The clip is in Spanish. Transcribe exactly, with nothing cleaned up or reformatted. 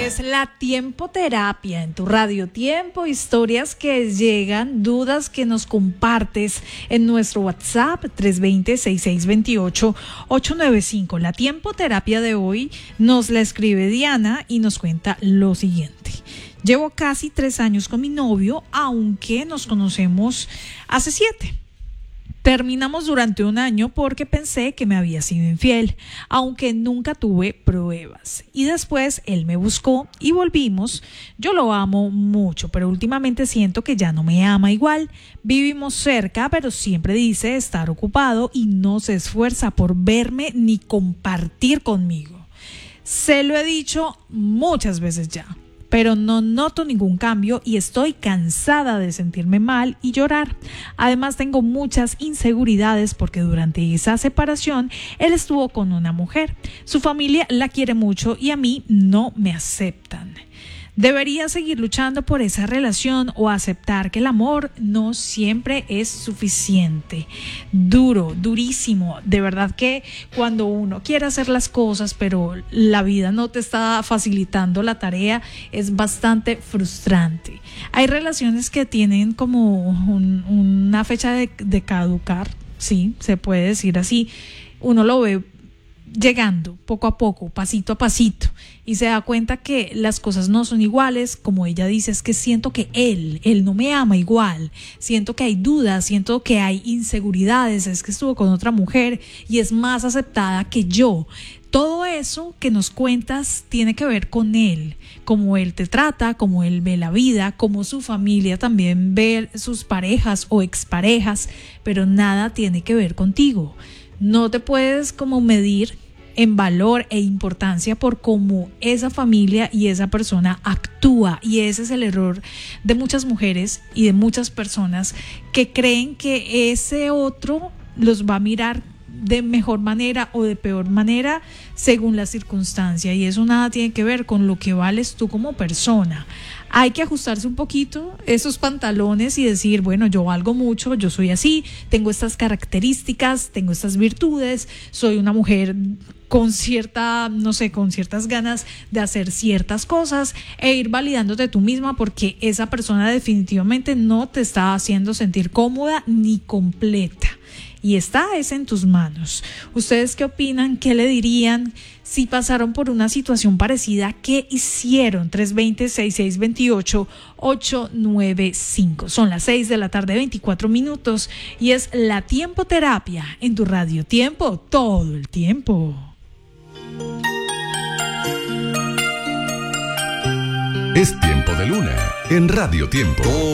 es la Tiempo Terapia en tu radio Tiempo, historias que llegan, dudas que nos compartes en nuestro WhatsApp tres dos cero, seis seis dos ocho, ocho nueve cinco. La Tiempo Terapia de hoy nos la escribe Diana y nos cuenta lo siguiente. Llevo casi tres años con mi novio, aunque nos conocemos hace siete. Terminamos durante un año porque pensé que me había sido infiel, aunque nunca tuve pruebas. Y después él me buscó y volvimos. Yo lo amo mucho, pero últimamente siento que ya no me ama igual. Vivimos cerca, pero siempre dice estar ocupado y no se esfuerza por verme ni compartir conmigo. Se lo he dicho muchas veces ya, pero no noto ningún cambio y estoy cansada de sentirme mal y llorar. Además, tengo muchas inseguridades porque durante esa separación él estuvo con una mujer. Su familia la quiere mucho y a mí no me aceptan. ¿Debería seguir luchando por esa relación o aceptar que el amor no siempre es suficiente? Duro, durísimo. De verdad que cuando uno quiere hacer las cosas, pero la vida no te está facilitando la tarea, es bastante frustrante. Hay relaciones que tienen como un, una fecha de, de caducar, sí, se puede decir así. Uno lo ve llegando poco a poco, pasito a pasito, y se da cuenta que las cosas no son iguales. Como ella dice, es que siento que él, él no me ama igual, siento que hay dudas, siento que hay inseguridades, es que estuvo con otra mujer y es más aceptada que yo. Todo eso que nos cuentas tiene que ver con él, cómo él te trata, cómo él ve la vida, cómo su familia también ve sus parejas o exparejas, pero nada tiene que ver contigo. No te puedes como medir en valor e importancia por cómo esa familia y esa persona actúa, y ese es el error de muchas mujeres y de muchas personas que creen que ese otro los va a mirar de mejor manera o de peor manera según la circunstancia, y eso nada tiene que ver con lo que vales tú como persona. Hay que ajustarse un poquito esos pantalones y decir, bueno, yo valgo mucho, yo soy así, tengo estas características, tengo estas virtudes, soy una mujer con cierta, no sé, con ciertas ganas de hacer ciertas cosas, e ir validándote tú misma, porque esa persona definitivamente no te está haciendo sentir cómoda ni completa. Y está es en tus manos. ¿Ustedes qué opinan? ¿Qué le dirían si pasaron por una situación parecida? ¿Qué hicieron? tres dos cero, seis seis dos ocho, ocho nueve cinco. Son las seis de la tarde, veinticuatro minutos, y es la Tiempo Terapia en tu radio Tiempo, todo el tiempo. Es Tiempo de Luna en Radio Tiempo.